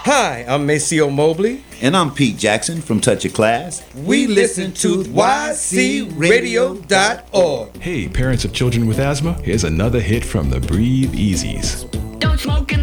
Hi, I'm Maceo Mobley. And I'm Pete Jackson from Touch of Class. We listen to YCRadio.org. Hey, parents of children with asthma, here's another hit from the Breathe Easies. Don't smoke